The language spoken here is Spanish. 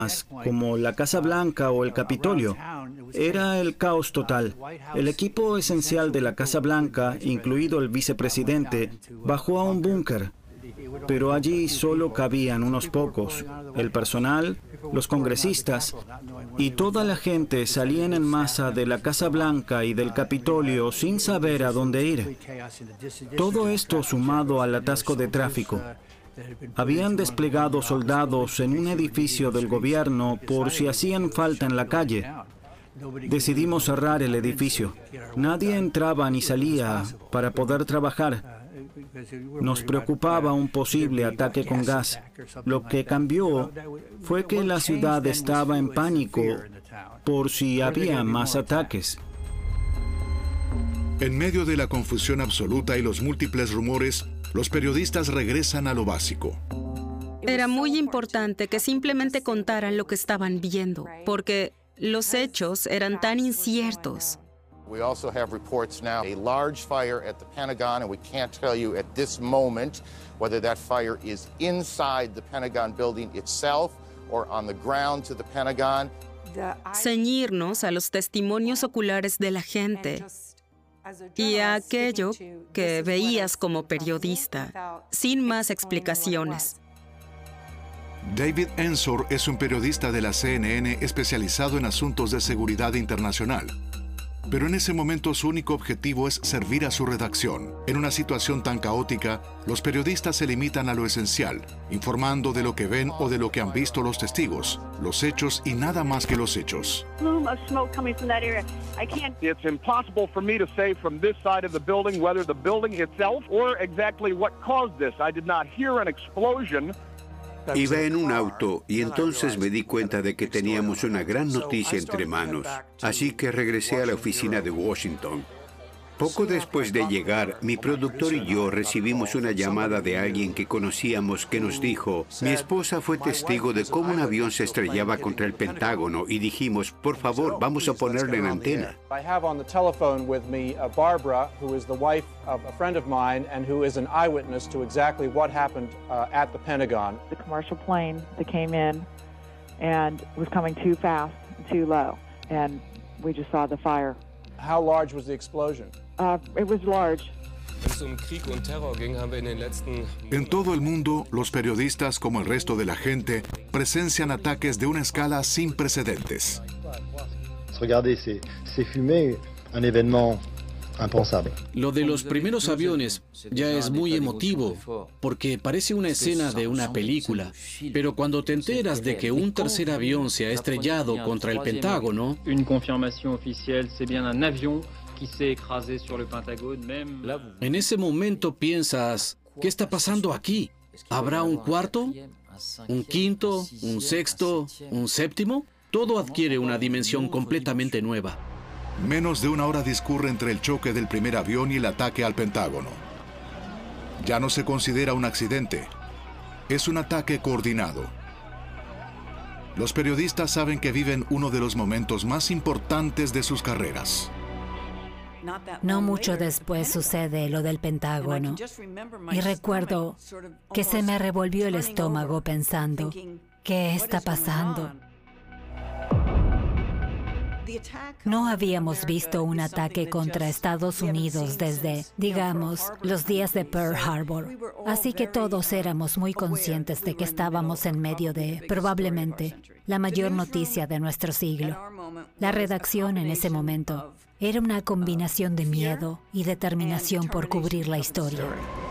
como la Casa Blanca o el Capitolio. Era el caos total. El equipo esencial de la Casa Blanca, incluido el vicepresidente, bajó a un búnker. Pero allí solo cabían unos pocos. El personal, los congresistas y toda la gente salían en masa de la Casa Blanca y del Capitolio sin saber a dónde ir. Todo esto sumado al atasco de tráfico. Habían desplegado soldados en un edificio del gobierno por si hacían falta en la calle. Decidimos cerrar el edificio. Nadie entraba ni salía para poder trabajar. Nos preocupaba un posible ataque con gas. Lo que cambió fue que la ciudad estaba en pánico por si había más ataques. En medio de la confusión absoluta y los múltiples rumores, los periodistas regresan a lo básico. Era muy importante que simplemente contaran lo que estaban viendo, porque los hechos eran tan inciertos. We also have reports now a large fire at the Pentagon, and we can't tell you at this moment whether that fire is inside the Pentagon building itself or on the ground to the Pentagon. Ceñirnos a los testimonios oculares de la gente y a aquello que veías como periodista, sin más explicaciones. David Ensor es un periodista de la CNN especializado en asuntos de seguridad internacional. Pero en ese momento su único objetivo es servir a su redacción. En una situación tan caótica, los periodistas se limitan a lo esencial, informando de lo que ven o de lo que han visto los testigos, los hechos y nada más que los hechos. It's impossible for me to say from this side of the building whether the building itself or exactly what caused this. I did not hear an explosion. Iba en un auto y entonces me di cuenta de que teníamos una gran noticia entre manos, así que regresé a la oficina de Washington. Poco después de llegar, mi productor y yo recibimos una llamada de alguien que conocíamos que nos dijo: mi esposa fue testigo de cómo un avión se estrellaba contra el Pentágono y dijimos, por favor, vamos a ponerle en antena. I have on the telephone with me Barbara, who is the wife of a friend of mine and who is an eyewitness to exactly what happened at the Pentagon. The commercial plane that came in and was coming too fast, too low, and we just saw the fire. How large was the explosion? It was large. En todo el mundo, los periodistas, como el resto de la gente, presencian ataques de una escala sin precedentes. Regardez ces fumées, un événement impensable. Lo de los primeros aviones ya es muy emotivo, porque parece una escena de una película. Pero cuando te enteras de que un tercer avión se ha estrellado contra el Pentágono, en ese momento piensas, ¿qué está pasando aquí? ¿Habrá un cuarto? ¿Un quinto? ¿Un sexto? ¿Un séptimo? Todo adquiere una dimensión completamente nueva. Menos de una hora discurre entre el choque del primer avión y el ataque al Pentágono. Ya no se considera un accidente. Es un ataque coordinado. Los periodistas saben que viven uno de los momentos más importantes de sus carreras. No mucho después sucede lo del Pentágono. Y recuerdo que se me revolvió el estómago pensando, ¿qué está pasando? No habíamos visto un ataque contra Estados Unidos desde, digamos, los días de Pearl Harbor. Así que todos éramos muy conscientes de que estábamos en medio de, probablemente, la mayor noticia de nuestro siglo. La redacción en ese momento era una combinación de miedo y determinación por cubrir la historia.